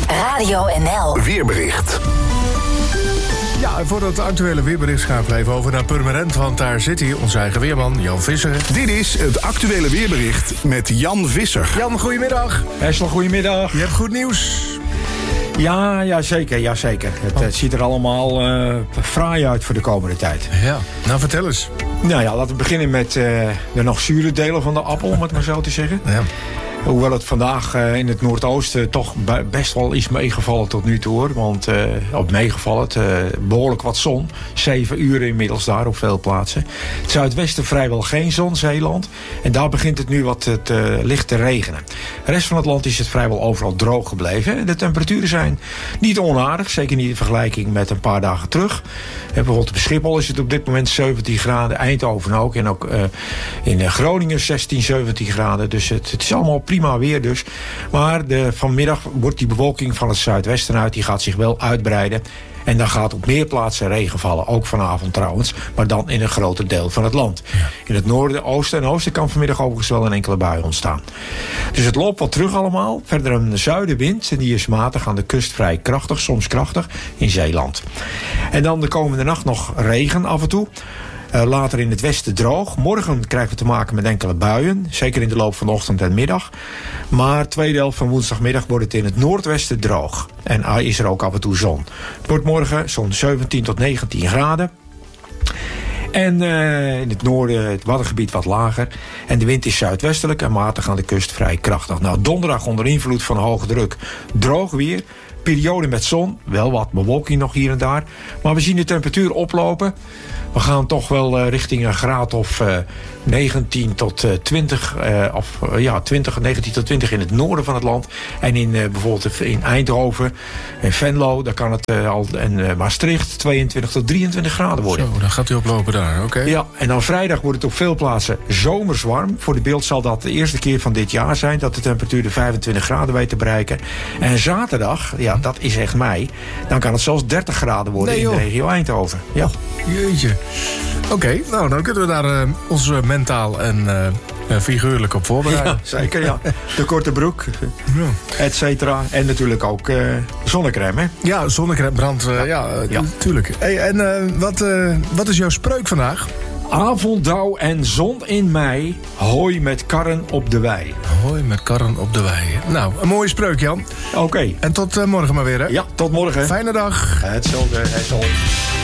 Radio NL. Weerbericht. Ja, en voor het actuele weerbericht gaan we even over naar Purmerend, want daar zit hij, onze eigen weerman, Jan Visser. Dit is het actuele weerbericht met Jan Visser. Jan, goedemiddag. Hessel, goedemiddag. Je hebt goed nieuws. Ja, zeker. Het ziet er allemaal fraai uit voor de komende tijd. Ja, nou vertel eens. Nou ja, laten we beginnen met de nog zure delen van de appel, om het maar zo te zeggen. Ja. Hoewel het vandaag in het Noordoosten toch best wel is meegevallen tot nu toe, hoor. Want meegevallen, behoorlijk wat zon. 7 uur inmiddels daar op veel plaatsen. Het zuidwesten vrijwel geen zon, Zeeland. En daar begint het nu wat licht te regenen. De rest van het land is het vrijwel overal droog gebleven. En de temperaturen zijn niet onaardig. Zeker niet in vergelijking met een paar dagen terug. Bijvoorbeeld op Schiphol is het op dit moment 17 graden. Eindhoven ook. En ook in Groningen 16, 17 graden. Dus het is allemaal prima weer dus. Maar vanmiddag wordt die bewolking van het zuidwesten uit. Die gaat zich wel uitbreiden. En dan gaat op meer plaatsen regen vallen. Ook vanavond trouwens. Maar dan in een groter deel van het land. Ja. In het noorden, oosten en oosten kan vanmiddag overigens wel een enkele bui ontstaan. Dus het loopt wat terug allemaal. Verder een zuidenwind. En die is matig aan de kust vrij krachtig. Soms krachtig in Zeeland. En dan de komende nacht nog regen af en toe. Later in het westen droog. Morgen krijgen we te maken met enkele buien. Zeker in de loop van de ochtend en middag. Maar tweede helft van woensdagmiddag wordt het in het noordwesten droog. En is er ook af en toe zon. Het wordt morgen zo'n 17 tot 19 graden. En in het noorden, het Waddengebied wat lager. En de wind is zuidwestelijk en matig aan de kust vrij krachtig. Nou, donderdag onder invloed van hoge druk droog weer. Periode met zon, wel wat bewolking nog hier en daar. Maar we zien de temperatuur oplopen. We gaan toch wel richting een graad of 19 tot 20. 19 tot 20 in het noorden van het land. En bijvoorbeeld in Eindhoven en Venlo, daar kan het en Maastricht 22 tot 23 graden worden. Zo, dan gaat hij oplopen daar, oké. Ja, en dan vrijdag wordt het op veel plaatsen zomers warm. Voor de beeld zal dat de eerste keer van dit jaar zijn dat de temperatuur de 25 graden weet te bereiken. En zaterdag, ja, dat is echt mei, dan kan het zelfs 30 graden worden in de regio Eindhoven. Ja. Oh, jeetje. Oké, nou dan kunnen we daar ons mentaal en figuurlijk op voorbereiden. Ja, zeker, ja. De korte broek, et cetera. En natuurlijk ook zonnecrème, hè? Ja, zonnecrème, brand, natuurlijk. Hey, en wat is jouw spreuk vandaag? Avonddauw en zon in mei, hooi met karren op de wei. Hooi met karren op de wei. Nou, een mooie spreuk, Jan. Oké. En tot morgen maar weer, hè? Ja, tot morgen. Fijne dag. Hetzelfde, hetzelfde.